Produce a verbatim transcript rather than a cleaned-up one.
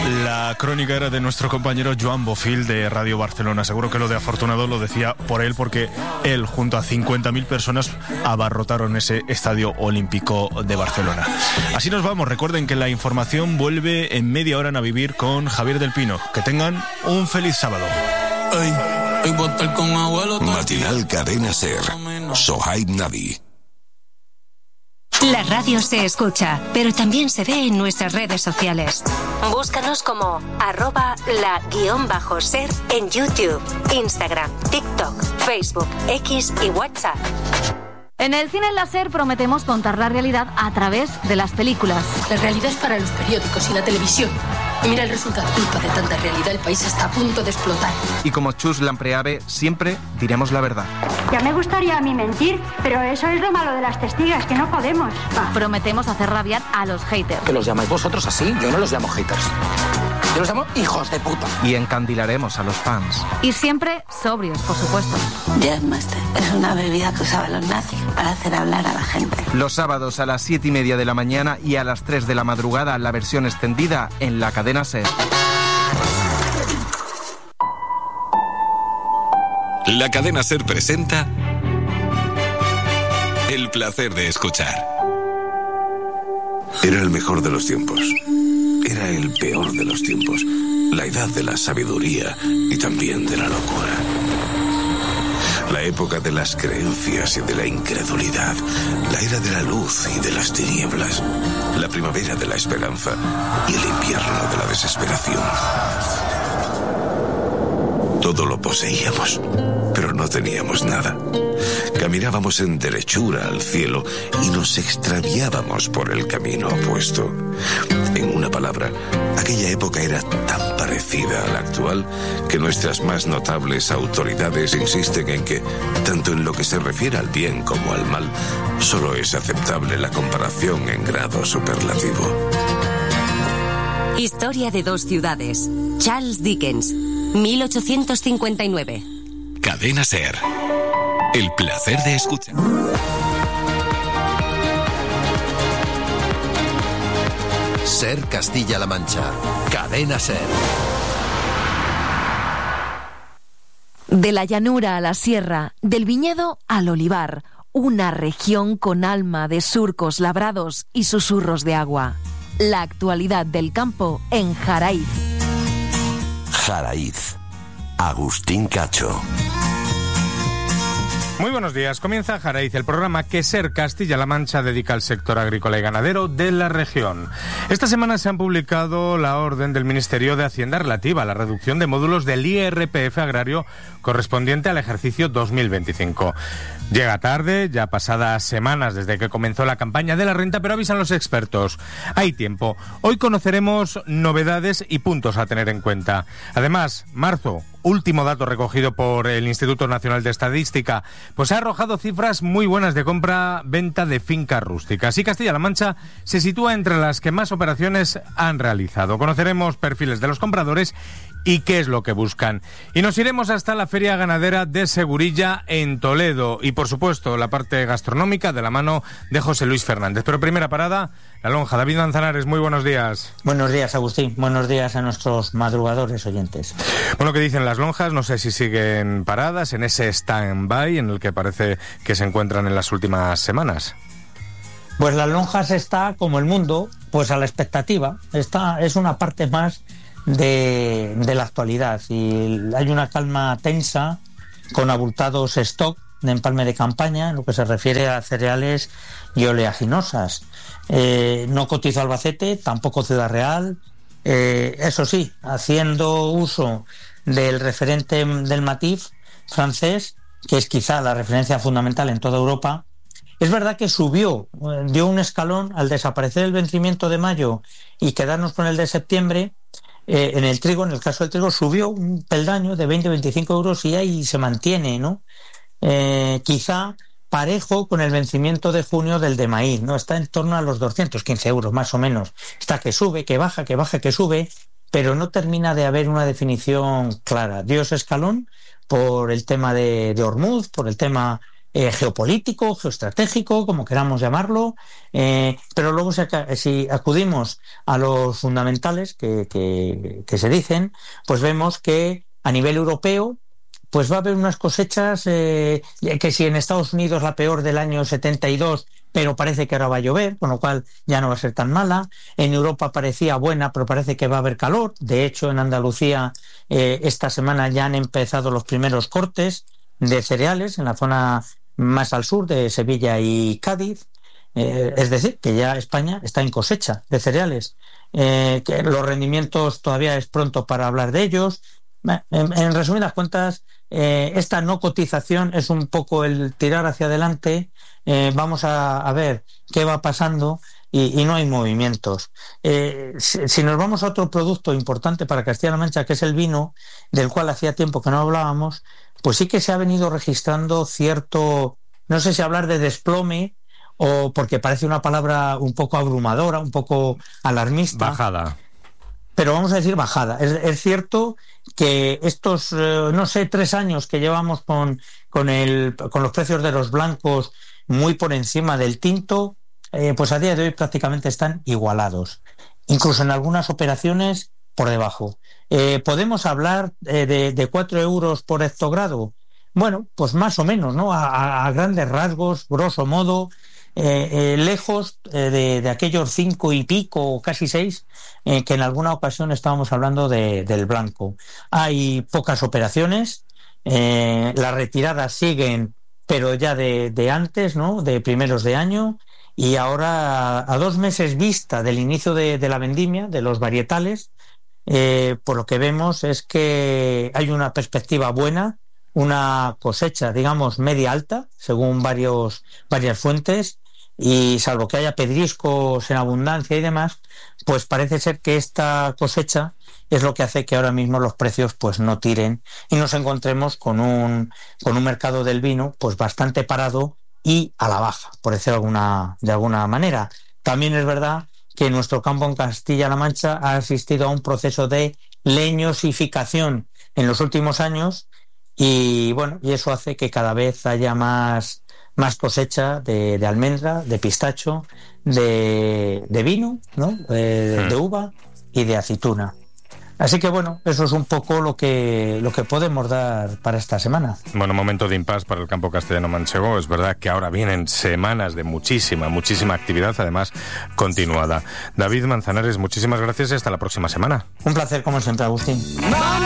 La crónica era de nuestro compañero Joan Bofil de Radio Barcelona. Seguro que lo de afortunado lo decía por él, porque él junto a cincuenta mil personas abarrotaron ese estadio olímpico de Barcelona. Así nos vamos. Recuerden que la información vuelve en media hora a Vivir con Javier del Pino. Que tengan un feliz sábado. Matinal Cadena Ser. Sohaib Nabi. La radio se escucha, pero también se ve en nuestras redes sociales. Búscanos como arroba la guión bajo ser en YouTube, Instagram, TikTok, Facebook, X y WhatsApp. En el cine láser prometemos contar la realidad a través de las películas. La realidad es para los periódicos y la televisión. Y mira el resultado. Culpa de tanta realidad, el país está a punto de explotar. Y como Chus Lampreave, siempre diremos la verdad. Ya me gustaría a mí mentir, pero eso es lo malo de las testigas, que no podemos. Ah. Prometemos hacer rabiar a los haters. ¿Que los llamáis vosotros así? Yo no los llamo haters. Yo los llamo hijos de puta. Y encandilaremos a los fans. Y siempre sobrios, por supuesto. Jazzmaster es una bebida que usaban los nazis para hacer hablar a la gente. Los sábados a las siete y media de la mañana y a las tres de la madrugada la versión extendida en la cadena SER. La cadena SER presenta El placer de escuchar. Era el mejor de los tiempos. Era el peor de los tiempos. La edad de la sabiduría y también de la locura. La época de las creencias y de la incredulidad. La era de la luz y de las tinieblas. La primavera de la esperanza y el invierno de la desesperación. Todo lo poseíamos, pero no teníamos nada. Caminábamos en derechura al cielo y nos extraviábamos por el camino opuesto. En una palabra, aquella época era tan parecida a la actual que nuestras más notables autoridades insisten en que, tanto en lo que se refiere al bien como al mal, solo es aceptable la comparación en grado superlativo. Historia de dos ciudades. Charles Dickens, mil ochocientos cincuenta y nueve. Cadena SER. El placer de escuchar. SER Castilla-La Mancha. Cadena SER. De la llanura a la sierra, del viñedo al olivar, una región con alma de surcos labrados y susurros de agua. La actualidad del campo en Jaraiz. Jaraiz. Agustín Cacho. Muy buenos días. Comienza Jaraiz, el programa que SER Castilla-La Mancha dedica al sector agrícola y ganadero de la región. Esta semana se han publicado la orden del Ministerio de Hacienda relativa a la reducción de módulos del I R P F agrario correspondiente al ejercicio dos mil veinticinco. Llega tarde, ya pasadas semanas desde que comenzó la campaña de la renta, pero avisan los expertos. Hay tiempo. Hoy conoceremos novedades y puntos a tener en cuenta. Además, marzo, último dato recogido por el Instituto Nacional de Estadística, pues ha arrojado cifras muy buenas de compra-venta de fincas rústicas. Y Castilla-La Mancha se sitúa entre las que más operaciones han realizado. Conoceremos perfiles de los compradores y qué es lo que buscan. Y nos iremos hasta la Feria Ganadera de Segurilla en Toledo. Y por supuesto la parte gastronómica de la mano de José Luis Fernández. Pero primera parada, La Lonja. David Manzanares, muy buenos días. Buenos días, Agustín. Buenos días a nuestros madrugadores oyentes. Bueno, ¿qué dicen las lonjas? No sé si siguen paradas en ese stand-by en el que parece que se encuentran en las últimas semanas. Pues las lonjas está, como el mundo, pues a la expectativa. Esta es una parte más de, de la actualidad y hay una calma tensa con abultados stock de empalme de campaña en lo que se refiere a cereales y oleaginosas. Eh, no cotiza Albacete, tampoco Ciudad Real. Eh, eso sí, haciendo uso del referente del Matif francés, que es quizá la referencia fundamental en toda Europa. Es verdad que subió, dio un escalón al desaparecer el vencimiento de mayo y quedarnos con el de septiembre. Eh, en el trigo, en el caso del trigo, subió un peldaño de veinte a veinticinco euros y ahí se mantiene, ¿no? Eh, quizá parejo con el vencimiento de junio del de maíz, ¿no? Está en torno a los doscientos quince euros, más o menos. Está que sube, que baja, que baja, que sube, pero no termina de haber una definición clara. Dio ese escalón por el tema de, de Hormuz, por el tema eh, geopolítico, geoestratégico, como queramos llamarlo, eh, pero luego si, si acudimos a los fundamentales que, que, que se dicen, pues vemos que a nivel europeo pues va a haber unas cosechas eh, que si en Estados Unidos la peor del año setenta y dos, pero parece que ahora va a llover, con lo cual ya no va a ser tan mala. En Europa parecía buena, pero parece que va a haber calor. De hecho, en Andalucía eh, esta semana ya han empezado los primeros cortes de cereales en la zona más al sur de Sevilla y Cádiz. Eh, es decir, que ya España está en cosecha de cereales. Eh, que los rendimientos todavía es pronto para hablar de ellos. En, en resumidas cuentas, eh, esta no cotización es un poco el tirar hacia adelante. Eh, vamos a, a ver qué va pasando y, y no hay movimientos. Eh, si, si nos vamos a otro producto importante para Castilla-La Mancha, que es el vino, del cual hacía tiempo que no hablábamos, pues sí que se ha venido registrando cierto, no sé si hablar de desplome o porque parece una palabra un poco abrumadora, un poco alarmista. Bajada. Pero vamos a decir bajada. Es, es cierto que estos, eh, no sé, tres años que llevamos con, con, el, con los precios de los blancos muy por encima del tinto, eh, pues a día de hoy prácticamente están igualados. Incluso en algunas operaciones por debajo. Eh, ¿Podemos hablar eh, de, de cuatro euros por hectogrado? Bueno, pues más o menos, ¿no? A, a grandes rasgos, grosso modo, eh, eh, lejos eh, de, de aquellos cinco y pico o casi seis eh, que en alguna ocasión estábamos hablando de, del blanco. Hay pocas operaciones, eh, las retiradas siguen, pero ya de, de antes, ¿no? De primeros de año, y ahora a, a dos meses vista del inicio de, de la vendimia, de los varietales, eh, por lo que vemos es que hay una perspectiva buena, una cosecha, digamos, media alta, según varios, varias fuentes, y salvo que haya pedriscos en abundancia y demás, pues parece ser que esta cosecha es lo que hace que ahora mismo los precios pues no tiren y nos encontremos con un, con un mercado del vino pues bastante parado y a la baja, por decirlo de alguna, de alguna manera. También es verdad que nuestro campo en Castilla-La Mancha ha asistido a un proceso de leñosificación en los últimos años y bueno, y eso hace que cada vez haya más, más cosecha de, de almendra, de pistacho, de, de vino, ¿no? de, de uva y de aceituna. Así que bueno, eso es un poco lo que lo que podemos dar para esta semana. Bueno, momento de impasse para el campo castellano-manchego. Es verdad que ahora vienen semanas de muchísima, muchísima actividad, además continuada. David Manzanares, muchísimas gracias y hasta la próxima semana. Un placer como siempre, Agustín.